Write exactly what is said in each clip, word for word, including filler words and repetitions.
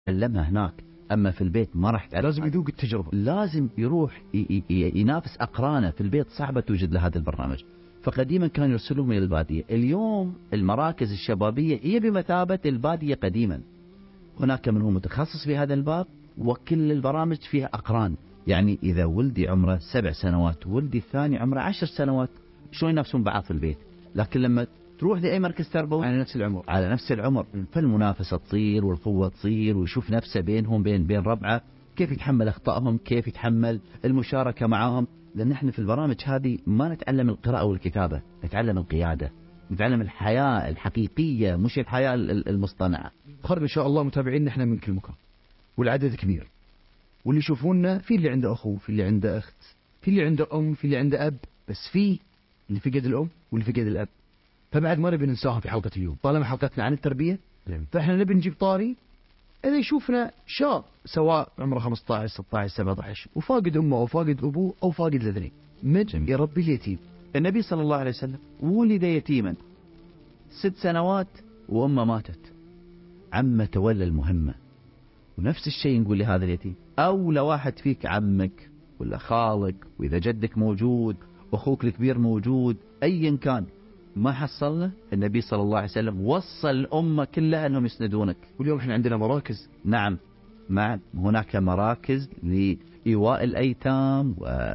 يتعلمها هناك، أما في البيت ما راح يتعلم. لازم يذوق التجربة، لازم يروح ينافس أقرانه في البيت، صعبة توجد له هذا البرنامج. فقديما كانوا يرسلون إلى البادية، اليوم المراكز الشبابية هي بمثابة البادية قديما، هناك من هو متخصص في هذا الباب، وكل البرامج فيها أقران. يعني إذا ولدي عمره سبع سنوات ولدي الثاني عمره عشر سنوات، شلون ينافسون بعض في البيت؟ لكن لما تروح لأي مركز تربوي على نفس العمر على نفس العمر فالمنافسة تصير والقوة تصير، ويشوف نفسه بينهم بين بين ربعه، كيف يتحمل أخطائهم، كيف يتحمل المشاركة معهم. لأن احنا في البرامج هذه ما نتعلم القراءة والكتابة، نتعلم القيادة، نتعلم الحياة الحقيقية مش الحياة المصطنعة. خرب إن شاء الله متابعين احنا من كل مكان، والعدد كبير، واللي يشوفونا في اللي عنده أخو، في اللي عنده أخت، في اللي عنده أم، في اللي عنده أب، بس في اللي فقد الأم واللي فقد الأب. فبعد ما نبي ننساهم في حلقة اليوم، طالما حلقتنا عن التربية جميل. فإحنا نبي نجيب طاري إذا يشوفنا شاب سواء عمره خمسة عشر ستة عشر سبعة عشر وفاقد أمه أو فاقد أبوه أو فاقد الاثنين، من يربي اليتيم. النبي صلى الله عليه وسلم ولد يتيما ست سنوات وأمه ماتت، عمه تولى المهمة، ونفس الشيء نقول لهذا اليتيم. أو لو واحد فيك عمك ولا خالك، وإذا جدك موجود وأخوك الكبير موجود أيا كان ما حصلنا، النبي صلى الله عليه وسلم وصل الأمة كلها أنهم يسندونك. واليوم إحنا عندنا مراكز، نعم، مع هناك مراكز لإيواء الأيتام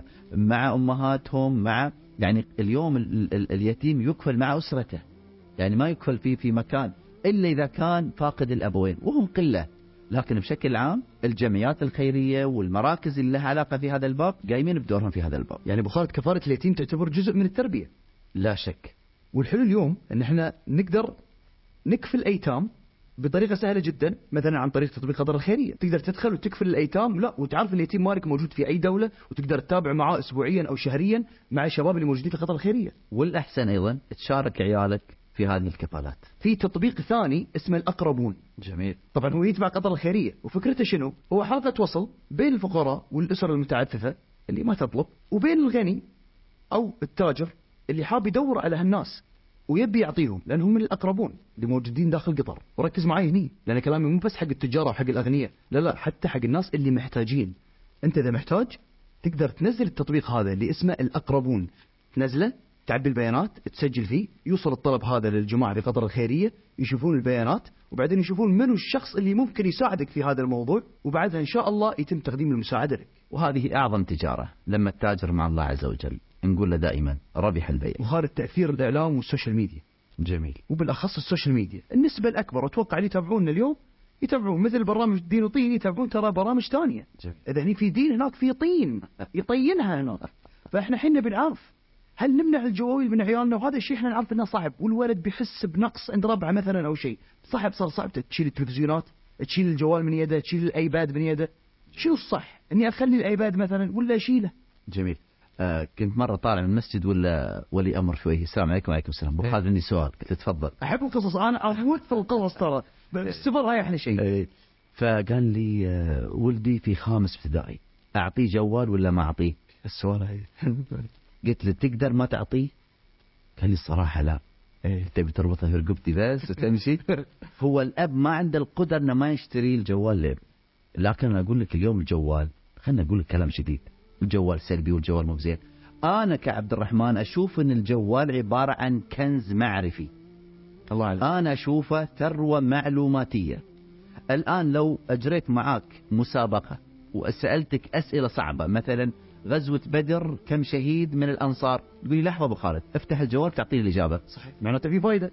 ومع أمهاتهم، مع يعني اليوم ال ال اليتيم يكفل مع أسرته، يعني ما يكفل فيه في مكان إلا إذا كان فاقد الأبوين وهم قلة. لكن بشكل عام الجمعيات الخيرية والمراكز اللي لها علاقة في هذا الباب قايمين بدورهم في هذا الباب. يعني بخارة كفارة اليتيم تعتبر جزء من التربية لا شك. والحلو اليوم ان احنا نقدر نكفل الايتام بطريقه سهله جدا، مثلا عن طريق تطبيق قطر الخيريه، تقدر تدخل وتكفل الايتام، لا وتعرف اليتيم مالك موجود في اي دوله، وتقدر تتابع معاه اسبوعيا او شهريا مع الشباب اللي موجودين في قطر الخيريه. والاحسن ايضا تشارك عيالك في هذه الكفالات. في تطبيق ثاني اسمه الاقربون. جميل. طبعا هو يتبع قطر الخيريه، وفكرته شنو؟ هو حلقه وصل بين الفقراء والاسر المتعففه اللي ما تطلب، وبين الغني او التاجر اللي حاب يدور على هالناس ويبي يعطيهم، لأنهم من الأقربون اللي موجودين داخل قطر. وركز معي هني، لأن كلامي مو بس حق التجارة وحق الأغنياء، لا لا، حتى حق الناس اللي محتاجين. أنت إذا محتاج تقدر تنزل التطبيق هذا اللي اسمه الأقربون، تنزله، تعبي البيانات، تسجل فيه، يوصل الطلب هذا للجماعة في قطر الخيرية، يشوفون البيانات، وبعدين يشوفون منو الشخص اللي ممكن يساعدك في هذا الموضوع، وبعدها إن شاء الله يتم تقديم المساعدة لك. وهذه أعظم تجارة لما التاجر مع الله عز وجل، نقول له دائما ربح البيع. وهذا التأثير الإعلام والسوشيال ميديا. جميل. وبالأخص السوشيال ميديا النسبة الأكبر، وأتوقع اللي يتابعوننا اليوم يتابعون مثل برامج دين وطين، يتابعون ترى برامج ثانية. إذا هني في دين هناك في طين يطينها هناك. فإحنا حنا بنعرف هل نمنع الجوال من عيالنا، وهذا الشيء إحنا نعرف إنه صعب، والولد بيحس بنقص عند ربعه مثلا أو شيء صعب، صار صعب تشيل التلفزيونات، تشيل الجوال من يده، تشيل الأيباد من يده. شو الصح؟ إني أخلي الأيباد مثلا ولا أشيله؟ جميل. آه كنت مرة طالع من المسجد ولا ولي أمر شويه، السلام عليكم. وعليكم السلام. أبو خالد عندي سؤال. قلت تفضل. أحب القصص، أنا أموت في القصص ترى، السفر هاي أحلى شيء. إيه. فقال لي آه ولدي في خامس ابتدائي، أعطيه جوال ولا ما أعطيه؟ السؤال هاي. قلت له تقدر ما تعطيه؟ قال لي الصراحة لا. إيه. تبي تربطه في رقبتي بس وتمشي؟ هو الأب ما عنده القدرة إنه ما يشتري الجوال ليه. لكن أنا أقول لك اليوم الجوال، خلنا أقول لك كلام شديد، الجوال سلبي والجوال مو زين. أنا كعبد الرحمن أشوف أن الجوال عبارة عن كنز معرفي. الله عليك. أنا أشوفه ثروة معلوماتية. الآن لو أجريت معاك مسابقة وسألتك أسئلة صعبة، مثلا غزوة بدر كم شهيد من الأنصار، تقولي لحظة أبو خالد، افتح الجوال تعطيني الإجابة. صحيح، معناته في فايدة.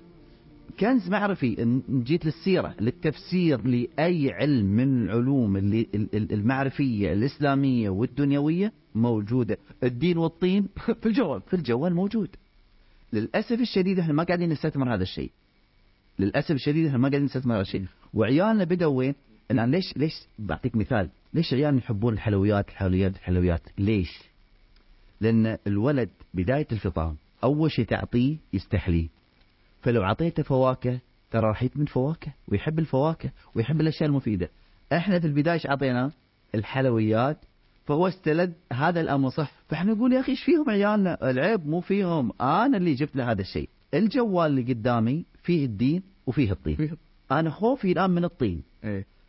كنز معرفي. إن جيت للسيرة، للتفسير، لأي علم من العلوم اللي المعرفية الإسلامية والدنيوية موجودة. الدين والطين في الجوال، في الجوال موجود. للأسف الشديد احنا ما قاعدين نستثمر هذا الشيء. للأسف الشديد احنا ما قاعدين نستثمر هذا الشيء. وعيالنا بدأوا وين؟ الآن ليش ليش بعطيك مثال، ليش عيالنا يحبون الحلويات الحلويات الحلويات؟ ليش؟ لأن الولد بداية الفطام أول شيء تعطيه يستحليه، فلو عطيته فواكه ترى راح يدمن فواكه ويحب الفواكه ويحب الأشياء المفيدة. احنا في البداية ايش عطيناه؟ الحلويات، فهو استلذ هذا الأمر صح. فاحنا نقول يا أخي ايش فيهم عيالنا؟ العيب مو فيهم، أنا اللي جبت له هذا الشيء. الجوال اللي قدامي فيه الدين وفيه الطين. فيه. أنا خوفي الآن من الطين. ايه.